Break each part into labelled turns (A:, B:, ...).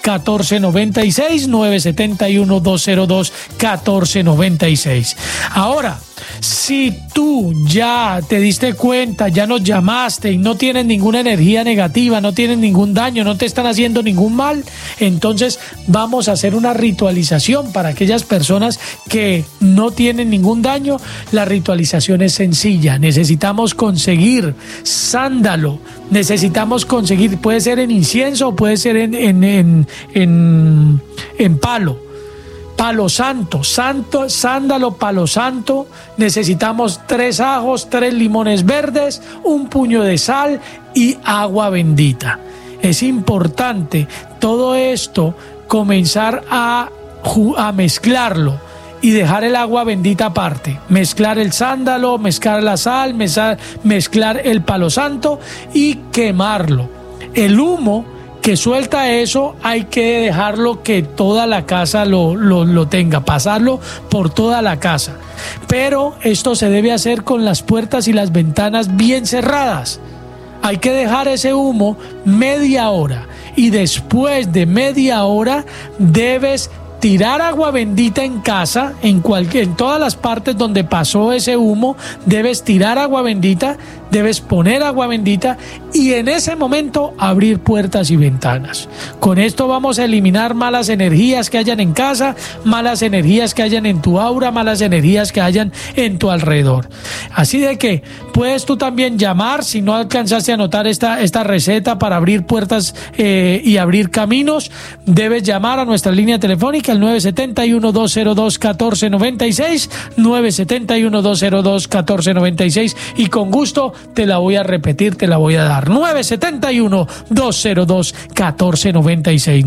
A: 1496, 971-202-1496. Ahora, si tú ya te diste cuenta, ya nos llamaste y no tienes ninguna energía negativa, no tienes ningún daño, no te están haciendo ningún mal, entonces vamos a hacer una ritualización para aquellas personas que no tienen ningún daño. La ritualización es sencilla. Necesitamos conseguir sándalo, necesitamos conseguir, puede ser en incienso o puede ser en palo santo, sándalo, palo santo. Necesitamos 3 ajos, 3 limones verdes, un puño de sal y agua bendita. Es importante todo esto comenzar a mezclarlo y dejar el agua bendita aparte. Mezclar el sándalo, mezclar la sal, mezclar el palo santo y quemarlo. El humo que suelta eso hay que dejarlo que toda la casa lo tenga, pasarlo por toda la casa. Pero esto se debe hacer con las puertas y las ventanas bien cerradas. Hay que dejar ese humo media hora y después de media hora debes tirar agua bendita en casa, en todas las partes donde pasó ese humo, debes tirar agua bendita, debes poner agua bendita y en ese momento abrir puertas y ventanas. Con esto vamos a eliminar malas energías que hayan en casa, malas energías que hayan en tu aura, malas energías que hayan en tu alrededor. Así de que puedes tú también llamar, si no alcanzaste a anotar esta receta para abrir puertas y abrir caminos, debes llamar a nuestra línea telefónica al 971-202-1496, 971-202-1496 y con gusto te la voy a repetir, te la voy a dar. 971-202-1496,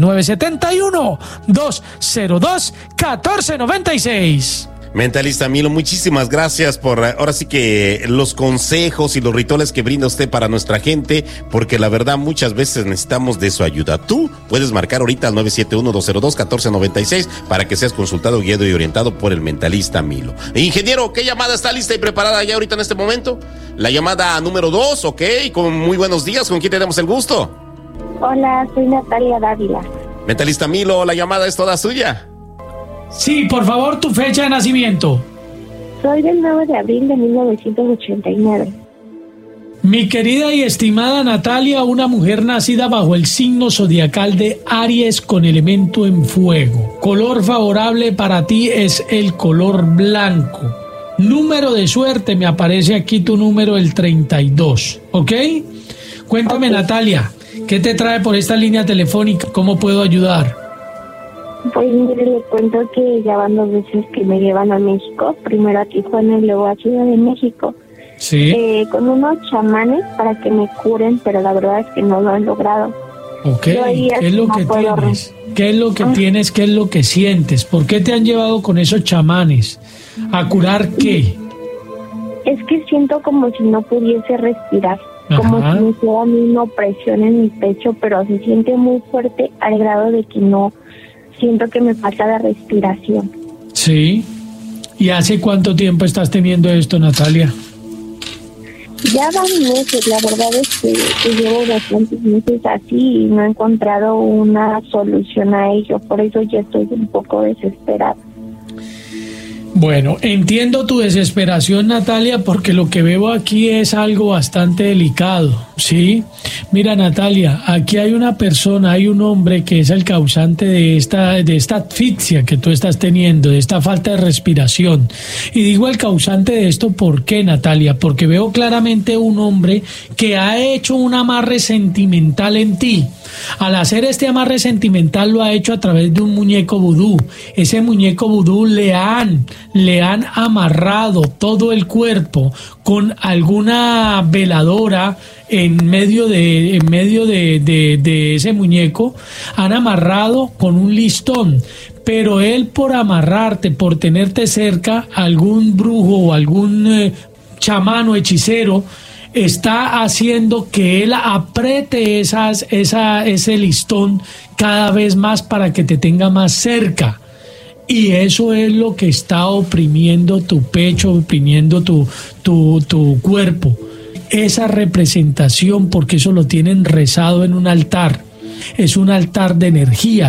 A: 971-202-1496.
B: Mentalista Milo, muchísimas gracias por ahora sí que los consejos y los rituales que brinda usted para nuestra gente, porque la verdad muchas veces necesitamos de su ayuda. Tú puedes marcar ahorita al 971-202-1496 para que seas consultado, guiado y orientado por el Mentalista Milo. Ingeniero, ¿qué llamada está lista y preparada ya ahorita en este momento? La llamada número 2, ok, con muy buenos días, ¿con quién tenemos el gusto?
C: Hola, soy Natalia Dávila.
B: Mentalista Milo, la llamada es toda suya.
A: Sí, por favor, tu fecha de nacimiento.
C: Soy del 9 de abril de 1989.
A: Mi querida y estimada Natalia, una mujer nacida bajo el signo zodiacal de Aries con elemento en fuego. Color favorable para ti es el color blanco. Número de suerte, me aparece aquí tu número, el 32, ¿ok? Cuéntame, okay. Natalia, ¿qué te trae por esta línea telefónica? ¿Cómo puedo ayudar?
C: Pues mire, le cuento que ya van 2 veces que me llevan a México, primero a Tijuana y luego a Ciudad de México.
A: Sí.
C: Con unos chamanes para que me curen, pero la verdad es que no lo han logrado.
A: Ok, ¿qué es lo que tienes? ¿Qué es lo que tienes? ¿Qué es lo que sientes? ¿Por qué te han llevado con esos chamanes? ¿A curar qué?
C: Es que siento como si no pudiese respirar. Como si me hiciera una opresión en mi pecho, pero se siente muy fuerte al grado de que no... Siento que me falta la respiración.
A: Sí. ¿Y hace cuánto tiempo estás teniendo esto, Natalia?
C: Ya van meses, la verdad es que llevo bastantes meses así y no he encontrado una solución a ello. Por eso ya estoy un poco desesperada.
A: Bueno, entiendo tu desesperación, Natalia, porque lo que veo aquí es algo bastante delicado, ¿sí? Mira, Natalia, aquí hay una persona, hay un hombre que es el causante de esta asfixia que tú estás teniendo, de esta falta de respiración. Y digo el causante de esto, ¿por qué, Natalia? Porque veo claramente un hombre que ha hecho un amarre sentimental en ti. Al hacer este amarre sentimental lo ha hecho a través de un muñeco vudú. Ese muñeco vudú le han amarrado todo el cuerpo con alguna veladora en medio de ese muñeco. Han amarrado con un listón, pero él, por amarrarte, por tenerte cerca, algún brujo o algún chamán o hechicero está haciendo que él apriete ese listón cada vez más para que te tenga más cerca. Y eso es lo que está oprimiendo tu pecho, oprimiendo tu cuerpo. Esa representación, porque eso lo tienen rezado en un altar. Es un altar de energía.